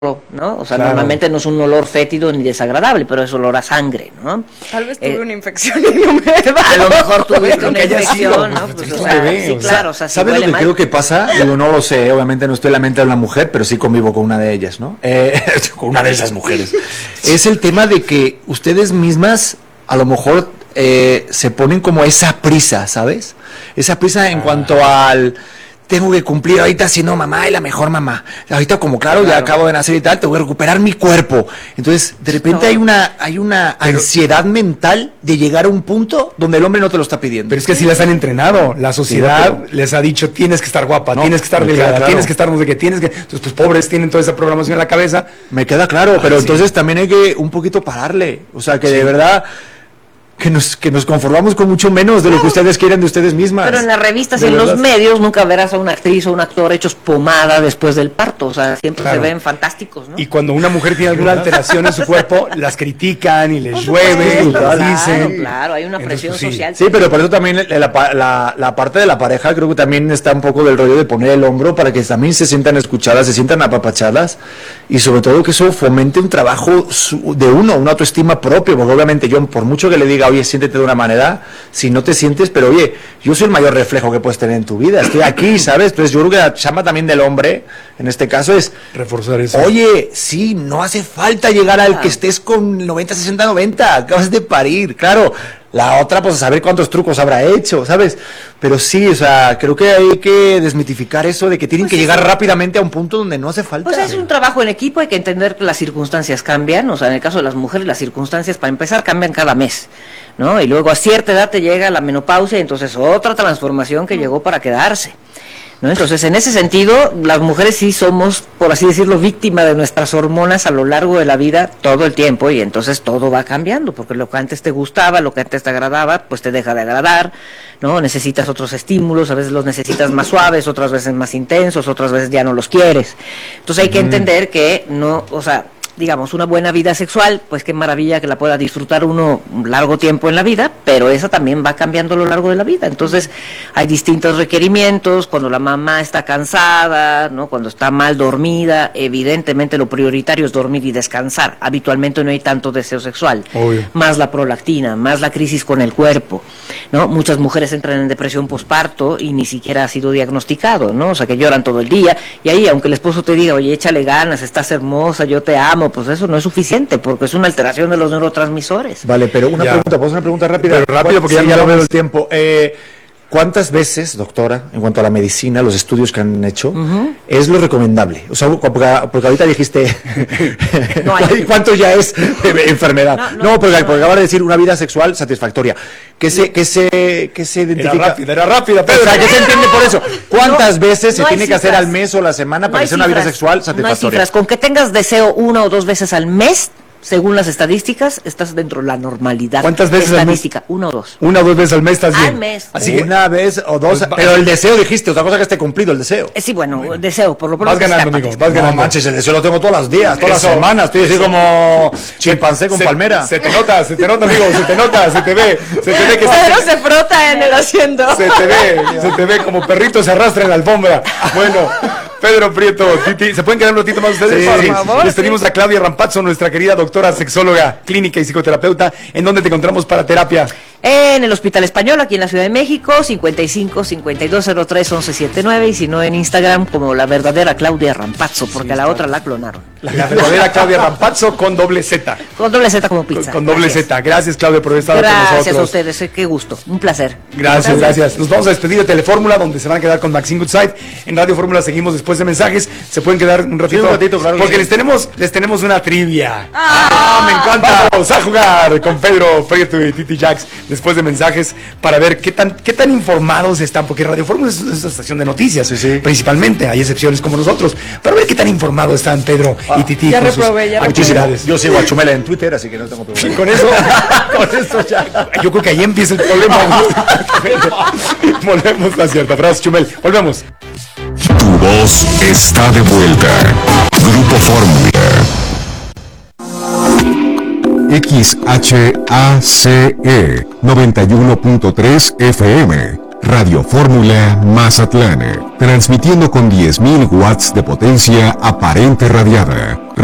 ¿no? O sea, normalmente no es un olor fétido ni desagradable, pero es olor a sangre, ¿no? Tal vez tuve una infección y no me a lo mejor tuviste una infección, ¿no? Pues, sí, claro, o sea, ¿sabes lo que creo que pasa? Digo, no lo sé, obviamente no estoy en la mente de una mujer, pero sí convivo con una de ellas, ¿no? Con una de esas mujeres. Es el tema de que ustedes mismas, a lo mejor, se ponen como esa prisa, ¿sabes? Esa prisa en cuanto al... Tengo que cumplir ahorita siendo mamá y la mejor mamá. Ahorita como claro, ya acabo de nacer y tal, tengo que recuperar mi cuerpo. Entonces, de repente hay una ansiedad mental de llegar a un punto donde el hombre no te lo está pidiendo. Pero es que así las han entrenado. La sociedad les ha dicho, tienes que estar guapa, tienes que estar delgada, tienes que estar no sé qué, tienes que... Entonces, pues pobres tienen toda esa programación en la cabeza. Me queda claro, pero entonces también hay que un poquito pararle. O sea, que de verdad... Que nos conformamos con mucho menos de lo que ustedes quieren de ustedes mismas. Pero en las revistas y en los medios nunca verás a una actriz o un actor hechos pomada después del parto, o sea, siempre se ven fantásticos, ¿no? Y cuando una mujer tiene alguna alteración en su cuerpo, las critican y les llueve, dicen. Claro, hay una presión social. Sí, pero por eso también la parte de la pareja creo que también está un poco del rollo de poner el hombro para que también se sientan escuchadas, se sientan apapachadas y sobre todo que eso fomente un trabajo de una autoestima propia, porque obviamente yo por mucho que le diga oye, siéntete de una manera, si no te sientes, pero oye, yo soy el mayor reflejo que puedes tener en tu vida, estoy aquí, ¿sabes? Entonces yo creo que la chamba también del hombre, en este caso es... reforzar eso. Oye, sí, no hace falta llegar al que estés con 90, 60, 90, acabas de parir, claro. La otra, pues a saber cuántos trucos habrá hecho, ¿sabes? Pero sí, o sea, creo que hay que desmitificar eso de que tienen que llegar rápidamente a un punto donde no hace falta. Pues es un trabajo en equipo, hay que entender que las circunstancias cambian, o sea, en el caso de las mujeres, las circunstancias, para empezar, cambian cada mes, ¿no? Y luego a cierta edad te llega la menopausia, entonces otra transformación que llegó para quedarse, ¿no? Entonces, en ese sentido, las mujeres sí somos, por así decirlo, víctimas de nuestras hormonas a lo largo de la vida todo el tiempo y entonces todo va cambiando, porque lo que antes te gustaba, lo que antes te agradaba, pues te deja de agradar, ¿no? Necesitas otros estímulos, a veces los necesitas más suaves, otras veces más intensos, otras veces ya no los quieres. Entonces hay que entender que no, o sea, digamos, una buena vida sexual, pues qué maravilla que la pueda disfrutar uno un largo tiempo en la vida, pero esa también va cambiando a lo largo de la vida. Entonces, hay distintos requerimientos, cuando la mamá está cansada, ¿no? Cuando está mal dormida, evidentemente lo prioritario es dormir y descansar. Habitualmente no hay tanto deseo sexual. Obvio. Más la prolactina, más la crisis con el cuerpo, ¿no? Muchas mujeres entran en depresión posparto y ni siquiera ha sido diagnosticado, ¿no? O sea, que lloran todo el día y ahí, aunque el esposo te diga, oye, échale ganas, estás hermosa, yo te amo, pues eso no es suficiente, porque es una alteración de los neurotransmisores. Vale, pero una pregunta, ¿puedo hacer una pregunta rápida? Pero rápido, porque ya lo veo el tiempo. ¿Cuántas veces, doctora, en cuanto a la medicina, los estudios que han hecho, es lo recomendable? O sea, porque ahorita dijiste, no ¿cuánto ya es enfermedad? No, porque acabas de decir una vida sexual satisfactoria. ¿Qué se identifica? Era rápida, Pedro. O sea, ¿qué se entiende por eso? ¿Cuántas veces se tiene que hacer al mes o a la semana para que sea una vida sexual satisfactoria? No hay cifras. Con que tengas deseo 1 o 2 veces al mes, según las estadísticas, estás dentro de la normalidad. ¿Cuántas veces estadística? al mes? 1 o 2. 1 o 2 veces al mes estás bien. Al mes. Así que una vez o dos. Pero el deseo dijiste, otra cosa que esté cumplido, el deseo. Sí, bueno, el deseo, por lo menos. Vas ganando, amigo, vas ganando. No manches, el deseo lo tengo todos los días, todas las semanas. Estoy así como chimpancé con palmera. Se te nota, amigo, se te ve que Pedro se frota en el asiento. Se te ve como perrito se arrastra en la alfombra. Bueno, Pedro Prieto, Titi, ¿se pueden quedar un ratito más ustedes? Sí, por favor. Les pedimos a Claudia Rampazzo, nuestra querida doctora sexóloga, clínica y psicoterapeuta. ¿En dónde te encontramos para terapia? En el Hospital Español, aquí en la Ciudad de México, 55-5203-1179, y si no en Instagram como la verdadera Claudia Rampazzo, porque a la otra la clonaron. La verdadera Claudia Rampazzo con doble Z. Con doble Z como pizza. Con doble Z. Gracias, Claudia, por estar con nosotros. Gracias a ustedes, qué gusto, un placer. Gracias. Nos vamos a despedir de Telefórmula, donde se van a quedar con Maxine Goodside. En Radio Fórmula seguimos después de mensajes. Se pueden quedar un ratito. Claro, porque les tenemos una trivia. Me encanta. Vamos a jugar con Pedro Prieto y Titi Jax después de mensajes para ver qué tan informados están, porque Radio Fórmula es una estación de noticias, principalmente, hay excepciones como nosotros, para ver qué tan informados están Pedro y Titi ya con reprobé, sus actividades. Yo sigo a Chumel en Twitter, así que no tengo problema. Con eso ya. Yo creo que ahí empieza el problema. Volvemos a cierta frase, Chumel. Volvemos. Tu voz está de vuelta. Grupo Fórmula. XHACE 91.3 FM Radio Fórmula Mazatlán, transmitiendo con 10.000 watts de potencia aparente radiada.